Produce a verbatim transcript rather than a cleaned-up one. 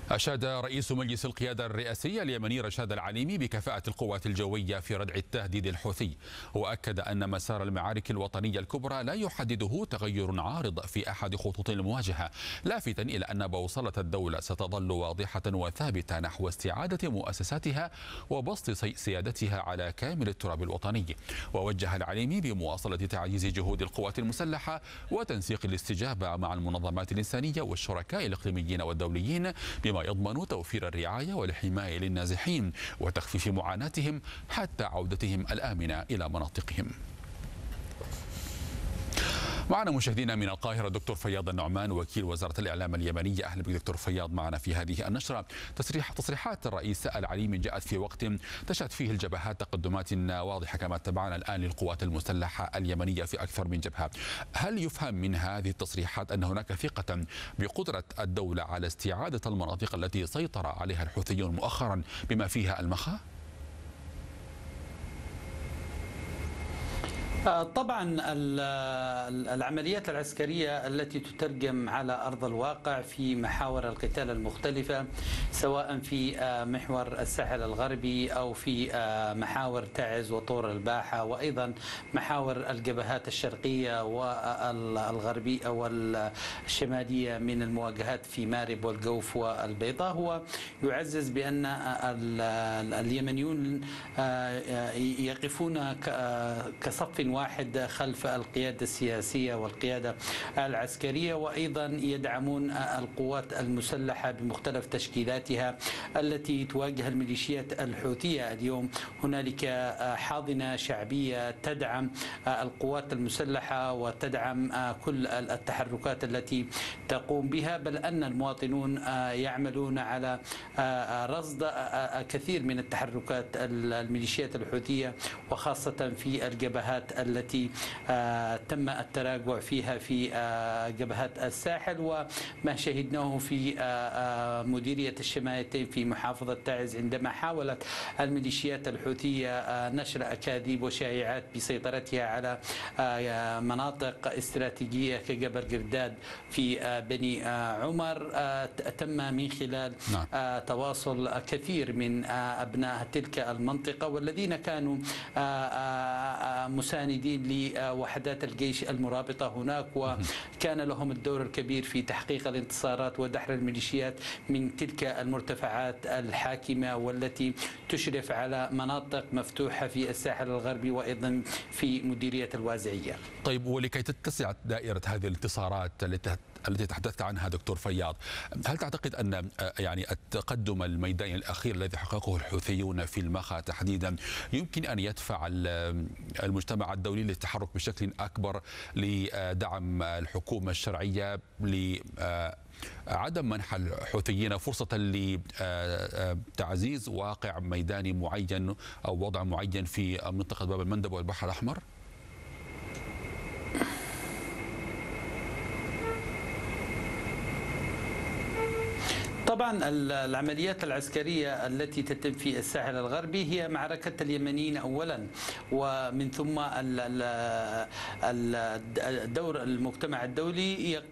أشاد رئيس مجلس القيادة الرئاسي اليمني رشاد العليمي بكفاءة القوات الجوية في ردع التهديد الحوثي، وأكد أن مسار المعارك الوطنية الكبرى لا يحدده تغير عارض في أحد خطوط المواجهة، لافتا إلى أن بوصلة الدولة ستظل واضحة وثابتة نحو استعادة مؤسساتها وبسط سيادتها على كامل التراب الوطني. ووجه العليمي بمواصلة تعزيز جهود القوات المسلحة وتنسيق الاستجابة مع المنظمات الإنسانية والشركاء الإقليميين والدوليين بما يضمن توفير الرعاية والحماية للنازحين وتخفيف معاناتهم حتى عودتهم الآمنة إلى مناطقهم. معنا مشاهدينا من القاهرة دكتور فياض النعمان وكيل وزارة الإعلام اليمنية. أهلا بك دكتور فياض معنا في هذه النشرة. تصريح تصريحات الرئيس العليمي جاءت في وقت تشهد فيه الجبهات تقدمات واضحة كما تبعنا الآن للقوات المسلحة اليمنية في أكثر من جبهة. هل يفهم من هذه التصريحات أن هناك ثقة بقدرة الدولة على استعادة المناطق التي سيطر عليها الحوثيون مؤخرا بما فيها المخا؟ طبعا العمليات العسكرية التي تترجم على أرض الواقع في محاور القتال المختلفة سواء في محور الساحل الغربي أو في محاور تعز وطور الباحة وأيضا محاور الجبهات الشرقية والغربية والشمالية من المواجهات في مارب والجوف والبيضاء، هو يعزز بأن اليمنيون يقفون كصف واحد خلف القيادة السياسية والقيادة العسكرية، وأيضا يدعمون القوات المسلحة بمختلف تشكيلاتها التي تواجه الميليشيات الحوثية. اليوم هنالك حاضنة شعبية تدعم القوات المسلحة وتدعم كل التحركات التي تقوم بها، بل أن المواطنون يعملون على رصد كثير من التحركات الميليشيات الحوثية وخاصة في الجبهات التي تم التراجع فيها في جبهات الساحل، وما شهدناه في مديرية الشماليتين في محافظة تعز عندما حاولت الميليشيات الحوثية نشر أكاذيب وشائعات بسيطرتها على مناطق استراتيجية كجبل قرداد في بني عمر. تم من خلال تواصل كثير من أبناء تلك المنطقة والذين كانوا مساندين لوحدات الجيش المرابطة هناك، وكان لهم الدور الكبير في تحقيق الانتصارات ودحر الميليشيات من تلك المرتفعات الحاكمة والتي تشرف على مناطق مفتوحة في الساحل الغربي وأيضا في مديرية الوازعية. طيب، ولكي تتسع دائرة هذه الانتصارات التي التي تحدثت عنها دكتور فياض، هل تعتقد أن يعني التقدم الميداني الأخير الذي حققه الحوثيون في المخا تحديدا يمكن أن يدفع المجتمع الدولي للتحرك بشكل أكبر لدعم الحكومة الشرعية لعدم منح الحوثيين فرصة لتعزيز واقع ميداني معين أو وضع معين في منطقة باب المندب والبحر الأحمر؟ طبعا العمليات العسكرية التي تتم في الساحل الغربي هي معركة اليمنيين أولا، ومن ثم الدور المجتمع الدولي